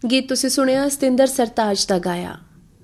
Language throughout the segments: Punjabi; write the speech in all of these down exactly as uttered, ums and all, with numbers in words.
ਗੀਤ ਤੁਸੀਂ ਸੁਣਿਆ ਸਤਿੰਦਰ ਸਰਤਾਜ ਦਾ ਗਾਇਆ।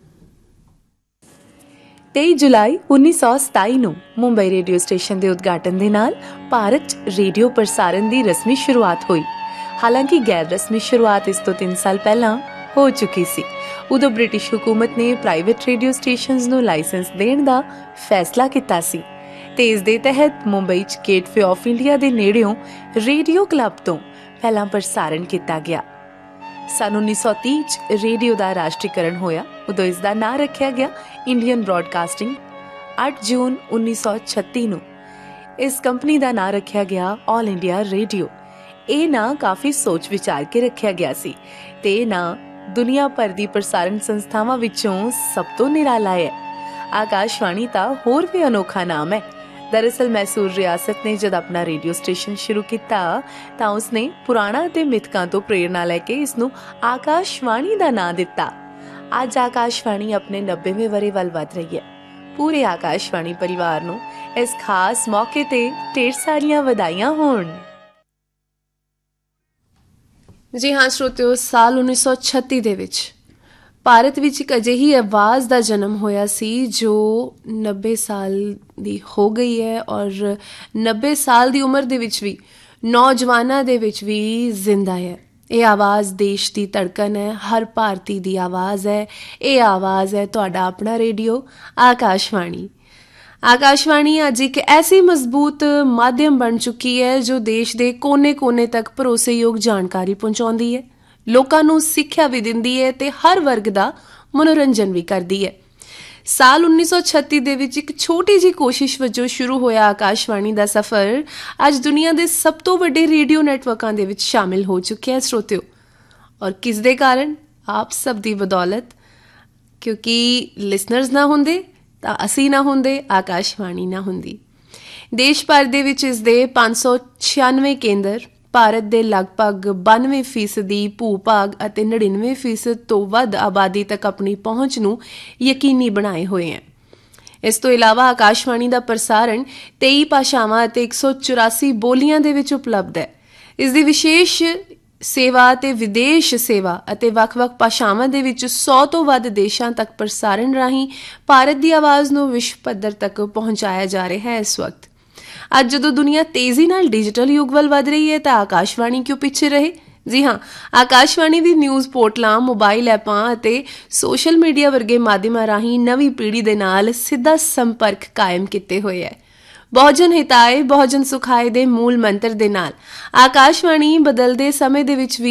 ਤੇਈ ਜੁਲਾਈ ਉੱਨੀ ਸੌ ਸਤਾਈ ਨੂੰ ਮੁੰਬਈ ਰੇਡੀਓ ਸਟੇਸ਼ਨ ਦੇ ਉਦਘਾਟਨ ਦੇ ਨਾਲ ਭਾਰਤ 'ਚ ਰੇਡੀਓ ਪ੍ਰਸਾਰਣ ਦੀ ਰਸਮੀ ਸ਼ੁਰੂਆਤ ਹੋਈ। ਹਾਲਾਂਕਿ ਗੈਰ ਰਸਮੀ ਸ਼ੁਰੂਆਤ ਇਸ ਤੋਂ ਤਿੰਨ ਸਾਲ ਪਹਿਲਾਂ ਹੋ ਚੁੱਕੀ ਸੀ। ਉਦੋਂ ਬ੍ਰਿਟਿਸ਼ ਹਕੂਮਤ ਨੇ ਪ੍ਰਾਈਵੇਟ ਰੇਡੀਓ ਸਟੇਸ਼ਨਸ ਨੂੰ ਲਾਇਸੈਂਸ ਦੇਣ ਦਾ ਫੈਸਲਾ ਕੀਤਾ ਸੀ ਤੇ ਇਸ ਦੇ ਤਹਿਤ ਮੁੰਬਈ 'ਚ ਗੇਟਵੇ ਆਫ ਇੰਡੀਆ ਦੇ ਨੇੜਿਓਂ ਰੇਡੀਓ ਕਲੱਬ ਤੋਂ ਪਹਿਲਾਂ ਪ੍ਰਸਾਰਣ ਕੀਤਾ ਗਿਆ। ਸੰਨ ਉੱਨੀ ਸੌ ਤੀਹ 'ਚ ਰੇਡੀਓ ਦਾ ਰਾਸ਼ਟਰੀਕਰਨ ਹੋਇਆ। ਉਦੋਂ ਇਸ ਦਾ ਨਾਂ ਰੱਖਿਆ ਗਿਆ ਇੰਡੀਅਨ ਬ੍ਰੌਡਕਾਸਟਿੰਗ। ਅੱਠ ਜੂਨ ਉੱਨੀ ਸੌ ਛੱਤੀ ਨੂੰ ਇਸ ਕੰਪਨੀ ਦਾ ਨਾਂ ਰੱਖਿਆ ਗਿਆ ਆਲ ਇੰਡੀਆ ਰੇਡੀਓ। ਇਹ ਨਾਂ ਕਾਫੀ ਸੋਚ ਵਿਚਾਰ ਕੇ ਰੱਖਿਆ ਗਿਆ ਸੀ ਤੇ ਇਹ ਨਾਂ ਦੁਨੀਆ ਭਰ ਦੀ ਪ੍ਰਸਾਰਣ ਸੰਸਥਾਵਾਂ ਵਿੱਚੋਂ ਸਭ ਤੋਂ ਨਿਰਾਲਾ ਹੈ। ਆਕਾਸ਼ਵਾਣੀ ਤਾਂ ਹੋਰ ਵੀ ਅਨੋਖਾ ਨਾਮ ਹੈ। ਦਰਅਸਲ ਮੈਸੂਰ ਰਿਆਸਤ ਨੇ ਜਦ ਆਪਣਾ ਰੇਡੀਓ ਸਟੇਸ਼ਨ ਸ਼ੁਰੂ ਕੀਤਾ ਤਾਂ ਉਸਨੇ ਪੁਰਾਣਾ ਅਤੇ ਮਿਥਕਾਂ ਤੋਂ ਪ੍ਰੇਰਨਾ ਲੈ ਕੇ ਇਸ ਨੂੰ ਆਕਾਸ਼ਵਾਣੀ ਦਾ ਨਾਂ ਦਿੱਤਾ। ਅੱਜ ਆਕਾਸ਼ਵਾਣੀ ਆਪਣੇ ਨੱਬੇਵੇਂ ਵਰ੍ਹੇ ਵੱਲ ਵੱਧ ਰਹੀ ਹੈ। ਪੂਰੇ ਆਕਾਸ਼ਵਾਣੀ ਪਰਿਵਾਰ ਨੂੰ ਇਸ ਖਾਸ ਮੌਕੇ ਤੇ ਢੇਰ ਸਾਰੀਆਂ ਵਧਾਈਆਂ ਹੋਣ। ਜੀ ਹਾਂ ਸਰੋਤਿਓ, ਸਾਲ ਉੱਨੀ ਸੌ ਛੱਤੀ ਦੇ ਵਿੱਚ ਭਾਰਤ ਵਿੱਚ ਇੱਕ ਅਜਿਹੀ ਆਵਾਜ਼ ਦਾ ਜਨਮ ਹੋਇਆ ਸੀ ਜੋ ਨੱਬੇ ਸਾਲ ਦੀ ਹੋ ਗਈ ਹੈ ਔਰ ਨੱਬੇ ਸਾਲ ਦੀ ਉਮਰ ਦੇ ਵਿੱਚ ਵੀ ਨੌਜਵਾਨਾਂ ਦੇ ਵਿੱਚ ਵੀ ਜ਼ਿੰਦਾ ਹੈ। ਇਹ ਆਵਾਜ਼ ਦੇਸ਼ ਦੀ ਧੜਕਣ ਹੈ, ਹਰ ਭਾਰਤੀ ਦੀ ਆਵਾਜ਼ ਹੈ। ਇਹ ਆਵਾਜ਼ ਹੈ ਤੁਹਾਡਾ ਆਪਣਾ ਰੇਡੀਓ ਆਕਾਸ਼ਵਾਣੀ। ਆਕਾਸ਼ਵਾਣੀ ਅੱਜ ਇੱਕ ਐਸੀ ਮਜ਼ਬੂਤ ਮਾਧਿਅਮ ਬਣ ਚੁੱਕੀ ਹੈ ਜੋ ਦੇਸ਼ ਦੇ ਕੋਨੇ-ਕੋਨੇ ਤੱਕ ਭਰੋਸੇਯੋਗ ਜਾਣਕਾਰੀ ਪਹੁੰਚਾਉਂਦੀ ਹੈ, ਲੋਕਾਂ ਨੂੰ ਸਿੱਖਿਆ ਵੀ ਦਿੰਦੀ ਹੈ ਤੇ ਹਰ ਵਰਗ ਦਾ ਮਨੋਰੰਜਨ ਵੀ ਕਰਦੀ ਹੈ। ਸਾਲ ਉੱਨੀ ਸੌ ਛੱਤੀ ਦੇ ਵਿੱਚ ਇੱਕ ਛੋਟੀ ਜਿਹੀ ਕੋਸ਼ਿਸ਼ ਵਜੋਂ ਸ਼ੁਰੂ ਹੋਇਆ ਆਕਾਸ਼ਵਾਣੀ ਦਾ ਸਫ਼ਰ ਅੱਜ ਦੁਨੀਆ ਦੇ ਸਭ ਤੋਂ ਵੱਡੇ ਰੇਡੀਓ ਨੈਟਵਰਕਾਂ ਦੇ ਵਿੱਚ ਸ਼ਾਮਿਲ ਹੋ ਚੁੱਕਿਆ ਹੈ ਸਰੋਤਿਓ। ਔਰ ਕਿਸ ਦੇ ਕਾਰਨ? ਆਪ ਸਭ ਦੀ ਬਦੌਲਤ, ਕਿਉਂਕਿ ਲਿਸਨਰਸ ਨਾ ਹੁੰਦੇ ਤਾਂ ਅਸੀਂ ਨਾ ਹੁੰਦੇ, ਆਕਾਸ਼ਵਾਣੀ ਨਾ ਹੁੰਦੀ। ਦੇਸ਼ ਭਰ ਦੇ ਵਿੱਚ ਇਸ ਦੇ ਪੰਜ ਸੌ ਛਿਆਨਵੇਂ ਕੇਂਦਰ ਭਾਰਤ ਦੇ ਲਗਭਗ ਬਾਨਵੇਂ ਫੀਸਦੀ ਭੂ-ਭਾਗ ਅਤੇ ਨੜਿਨਵੇਂ ਫੀਸਦ ਤੋਂ ਵੱਧ ਆਬਾਦੀ ਤੱਕ ਆਪਣੀ ਪਹੁੰਚ ਨੂੰ ਯਕੀਨੀ ਬਣਾਏ ਹੋਏ ਹੈ। ਇਸ ਤੋਂ ਇਲਾਵਾ ਆਕਾਸ਼ਵਾਣੀ ਦਾ ਪ੍ਰਸਾਰਣ ਤੇਈ ਭਾਸ਼ਾਵਾਂ ਅਤੇ ਇੱਕ ਸੌ ਚੁਰਾਸੀ ਬੋਲੀਆਂ ਦੇ ਵਿੱਚ ਉਪਲਬਧ ਹੈ। ਇਸ ਦੀ ਵਿਸ਼ੇਸ਼ ਸੇਵਾ ਅਤੇ ਵਿਦੇਸ਼ ਸੇਵਾ ਅਤੇ ਵੱਖ-ਵੱਖ ਭਾਸ਼ਾਵਾਂ ਦੇ ਵਿੱਚ ਸੌ ਤੋਂ ਵੱਧ ਦੇਸ਼ਾਂ ਤੱਕ ਪ੍ਰਸਾਰਣ ਰਾਹੀਂ ਭਾਰਤ ਦੀ ਆਵਾਜ਼ ਨੂੰ ਵਿਸ਼ਵ ਪੱਧਰ ਤੱਕ ਪਹੁੰਚਾਇਆ ਜਾ ਰਿਹਾ ਹੈ। ਇਸ ਵਕਤ ਅੱਜ ਜਦੋਂ ਦੁਨੀਆ ਤੇਜ਼ੀ ਨਾਲ ਡਿਜੀਟਲ ਯੁੱਗ ਵੱਲ ਵੱਧ ਰਹੀ ਹੈ ਤਾਂ ਆਕਾਸ਼ਵਾਣੀ ਕਿਉਂ ਪਿੱਛੇ ਰਹੇ? ਜੀ ਹਾਂ, ਆਕਾਸ਼ਵਾਣੀ ਦੀ ਨਿਊਜ਼ ਪੋਰਟਲਾਂ, ਮੋਬਾਈਲ ਐਪਾਂ ਅਤੇ ਸੋਸ਼ਲ ਮੀਡੀਆ ਵਰਗੇ ਮਾਧਿਅਮਾਂ ਰਾਹੀਂ ਨਵੀਂ ਪੀੜ੍ਹੀ ਦੇ ਨਾਲ ਸਿੱਧਾ ਸੰਪਰਕ ਕਾਇਮ ਕੀਤੇ ਹੋਏ ਹੈ। ਬਹੁਜਨ ਹਿਤਾਏ ਬਹੁਜਨ ਸੁਖਾਏ ਦੇ ਮੂਲ ਮੰਤਰ ਦੇ ਨਾਲ ਆਕਾਸ਼ਵਾਣੀ ਬਦਲਦੇ ਸਮੇਂ ਦੇ ਵਿੱਚ ਵੀ